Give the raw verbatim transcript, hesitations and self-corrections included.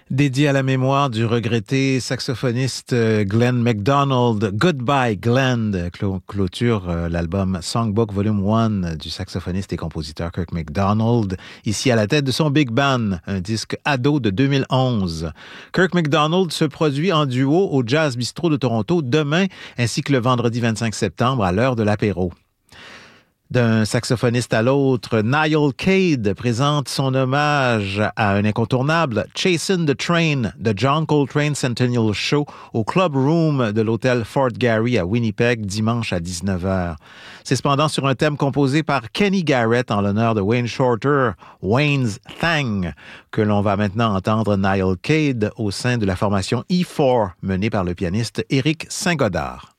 Dédié à la mémoire du regretté saxophoniste Glenn MacDonald, Goodbye Glenn clôt- clôture euh, l'album Songbook Volume un du saxophoniste et compositeur Kirk MacDonald, ici à la tête de son Big Band, un disque ado de deux mille onze. Kirk MacDonald se produit en duo au Jazz Bistro de Toronto demain ainsi que le vendredi vingt-cinq septembre à l'heure de l'apéro. D'un saxophoniste à l'autre, Niall Cade présente son hommage à un incontournable, Chasing the Train, de John Coltrane Centennial Show au Club Room de l'hôtel Fort Garry à Winnipeg, dimanche à dix-neuf heures. C'est cependant sur un thème composé par Kenny Garrett en l'honneur de Wayne Shorter, Wayne's Thang, que l'on va maintenant entendre Niall Cade au sein de la formation E quatre menée par le pianiste Éric Saint-Godard.